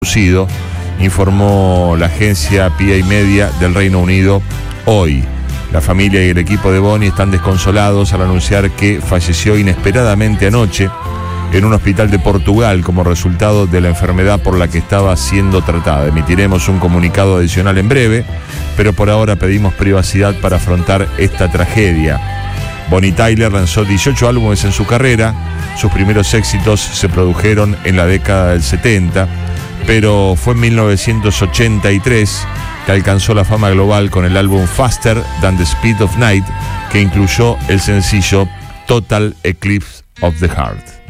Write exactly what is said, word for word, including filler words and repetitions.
Producido, informó la agencia P A Media del Reino Unido hoy. La familia y el equipo de Bonnie están desconsolados al anunciar que falleció inesperadamente anoche en un hospital de Portugal como resultado de la enfermedad por la que estaba siendo tratada. Emitiremos un comunicado adicional en breve, pero por ahora pedimos privacidad para afrontar esta tragedia. Bonnie Tyler lanzó dieciocho álbumes en su carrera. Sus primeros éxitos se produjeron en la década del setenta, pero fue en mil novecientos ochenta y tres que alcanzó la fama global con el álbum Faster Than the Speed of Night, que incluyó el sencillo Total Eclipse of the Heart.